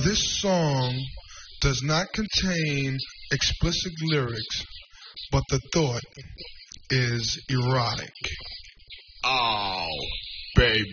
This song does not contain explicit lyrics, but the thought is erotic. Oh, baby.